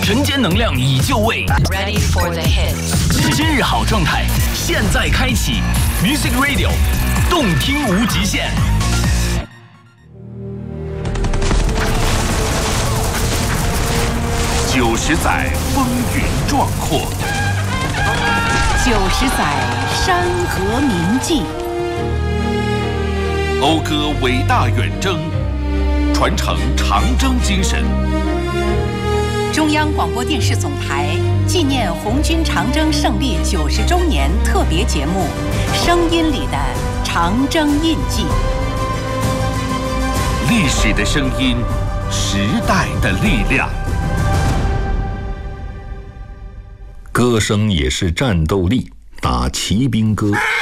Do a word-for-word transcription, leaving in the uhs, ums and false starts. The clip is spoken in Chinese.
人间能量已就位 ，Ready for the hits。 今日好状态，现在开启 Music Radio， 动听无极限。九十载风云壮阔， 九十载山河铭记， 讴歌伟大远征，传承长征精神。 中央广播电视总台纪念红军长征胜利九十周年特别节目《声音里的长征印记》。 历史的声音，时代的力量。 歌声也是战斗力，打骑兵歌。